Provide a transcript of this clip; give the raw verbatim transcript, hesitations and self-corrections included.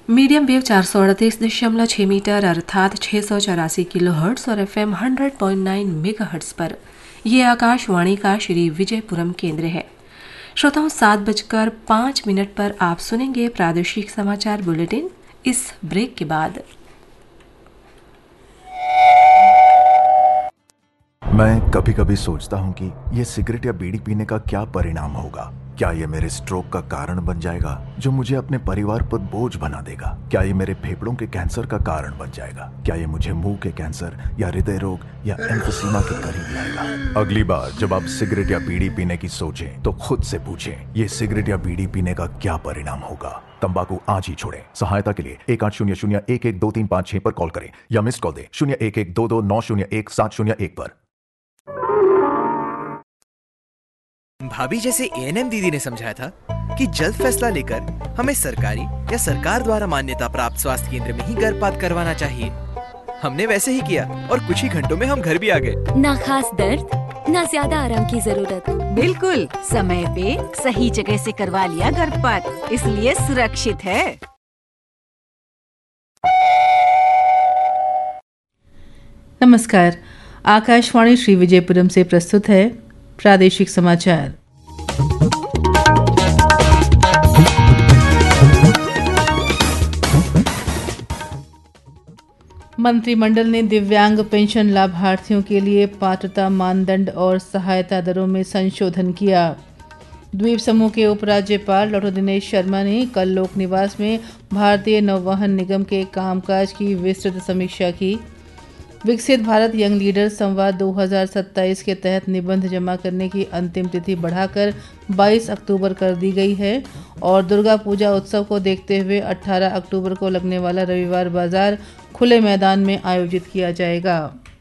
Medium wave चार सौ अड़तीस दशमलव छः मीटर अर्थात छः सौ चौरासी किलो हर्ट्स और F am hundred point nine mega hertz पर यह आकाशवाणी का श्री विजयपुरम केंद्र है। श्रोताओं, सात बजकर पाँच मिनट पर आप सुनेंगे प्रादेशिक समाचार बुलेटिन। इस ब्रेक के बाद मैं कभी कभी सोचता हूँ कि ये सिगरेट या बीड़ी पीने का क्या परिणाम होगा। क्या ये मेरे स्ट्रोक का कारण बन जाएगा जो मुझे अपने परिवार पर बोझ बना देगा? क्या ये मेरे फेफड़ों के कैंसर का कारण बन जाएगा? क्या ये मुझे मुंह के कैंसर या हृदय रोग या एम्फीसीमा के करीब लाएगा? अगली बार जब आप सिगरेट या बीड़ी पीने की सोचें तो खुद से पूछें, ये सिगरेट या बीड़ी पीने का क्या परिणाम होगा? तंबाकू आज ही छोड़ें। सहायता के लिए एक आठ शून्य शून्य एक एक दो तीन पाँच छह पर कॉल करें या मिस कॉल दें शून्य एक एक दो दो नौ शून्य एक सात शून्य एक पर। भाभी जैसे ए एन एम दीदी ने समझाया था कि जल्द फैसला लेकर हमें सरकारी या सरकार द्वारा मान्यता प्राप्त स्वास्थ्य केंद्र में ही गर्भपात करवाना चाहिए। हमने वैसे ही किया और कुछ ही घंटों में हम घर भी आ गए। ना खास दर्द, ना ज्यादा आराम की जरूरत। बिल्कुल समय पे सही जगह से करवा लिया गर्भपात, इसलिए सुरक्षित है। नमस्कार, आकाशवाणी श्री विजयपुरम से प्रस्तुत है प्रादेशिक समाचार। मंत्रिमंडल ने दिव्यांग पेंशन लाभार्थियों के लिए पात्रता मानदंड और सहायता दरों में संशोधन किया। द्वीप समूह के उपराज्यपाल डॉक्टर दिनेश शर्मा ने कल लोक निवास में भारतीय नौवहन निगम के कामकाज की विस्तृत समीक्षा की। विकसित भारत यंग लीडर संवाद दो हज़ार सत्ताईस के तहत निबंध जमा करने की अंतिम तिथि बढ़ाकर बाईस अक्टूबर कर दी गई है और दुर्गा पूजा उत्सव को देखते हुए अठारह अक्टूबर को लगने वाला रविवार बाजार खुले मैदान में आयोजित किया जाएगा।